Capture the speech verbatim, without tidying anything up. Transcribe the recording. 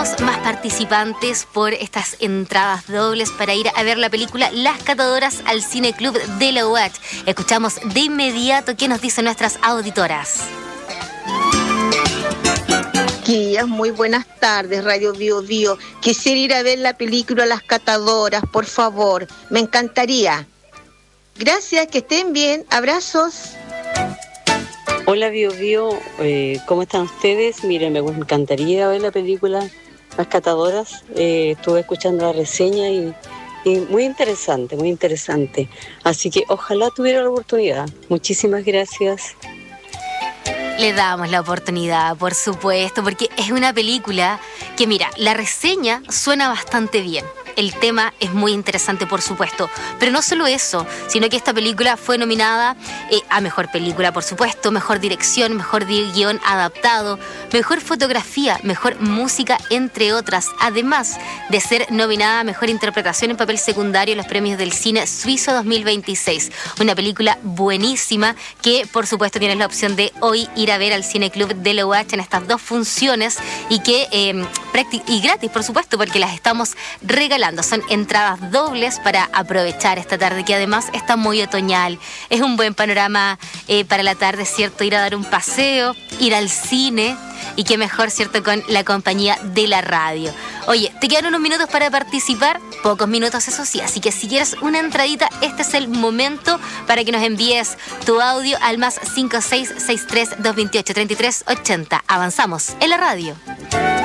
tenemos más participantes por estas entradas dobles para ir a ver la película Las Catadoras al Cine Club de la U A Ch. Escuchamos de inmediato qué nos dicen nuestras auditoras. Chiquillas, muy buenas tardes, Radio Bio Bio. Quisiera ir a ver la película Las Catadoras, por favor. Me encantaría. Gracias, que estén bien. Abrazos. Hola Bio Bio, eh, ¿cómo están ustedes? Miren, me encantaría ver la película Las Catadoras. Eh, estuve escuchando la reseña y, y muy interesante, muy interesante. Así que ojalá tuviera la oportunidad. Muchísimas gracias. Le damos la oportunidad, por supuesto, porque es una película que, mira, la reseña suena bastante bien. El tema es muy interesante, por supuesto. Pero no solo eso, sino que esta película fue nominada eh, a Mejor Película, por supuesto, Mejor Dirección, Mejor Guión Adaptado, Mejor Fotografía, Mejor Música, entre otras. Además de ser nominada a Mejor Interpretación en Papel Secundario en los Premios del Cine Suizo dos mil veintiséis. Una película buenísima que, por supuesto, tienes la opción de hoy ir a ver al Cine Club de la U A Ch en estas dos funciones y que eh, y gratis, por supuesto, porque las estamos regalando. Son entradas dobles para aprovechar esta tarde, que además está muy otoñal. Es un buen panorama eh, para la tarde, ¿cierto? Ir a dar un paseo, ir al cine, y qué mejor, ¿cierto?, con la compañía de la radio. Oye, te quedan unos minutos para participar, pocos minutos eso sí, así que si quieres una entradita, este es el momento para que nos envíes tu audio al más cinco seis seis tres, dos dos ocho, tres tres ocho cero. Avanzamos en la radio.